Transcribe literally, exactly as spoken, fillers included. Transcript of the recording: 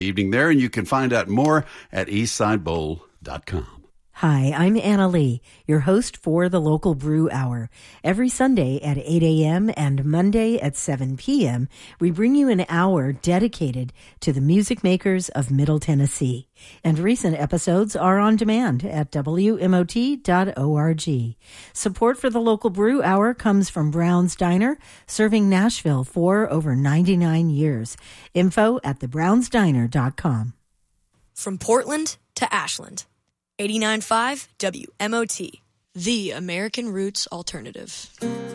evening there, and you can find out more at eastside bowl dot com. Hi, I'm Anna Lee, your host for the Local Brew Hour. Every Sunday at eight a.m. and Monday at seven p.m., we bring you an hour dedicated to the music makers of Middle Tennessee. And recent episodes are on demand at W M O T dot org. Support for the Local Brew Hour comes from Brown's Diner, serving Nashville for over ninety-nine years. Info at the browns diner dot com. From Portland to Ashland. eighty-nine point five W M O T, the American Roots Alternative.